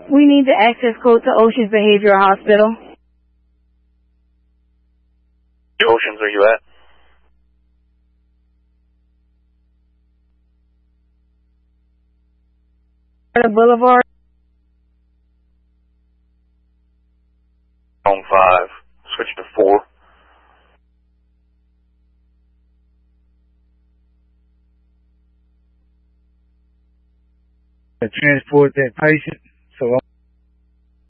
We need the access code to Oceans Behavioral Hospital. Oceans, are you at? Boulevard. On 5. Switch to 4. Transport that patient.